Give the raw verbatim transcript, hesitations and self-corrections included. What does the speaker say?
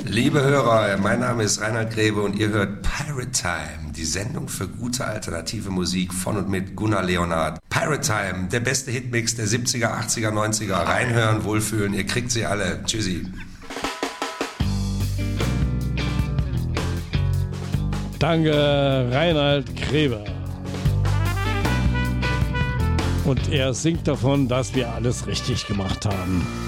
Liebe Hörer, mein Name ist Reinhard Grebe und ihr hört Pirate Time, die Sendung für gute alternative Musik von und mit Gunnar Leonhardt. Pirate Time, der beste Hitmix der siebziger, achtziger, neunziger. Reinhören, wohlfühlen, ihr kriegt sie alle. Tschüssi. Danke, Reinhard Grebe. Und er singt davon, dass wir alles richtig gemacht haben.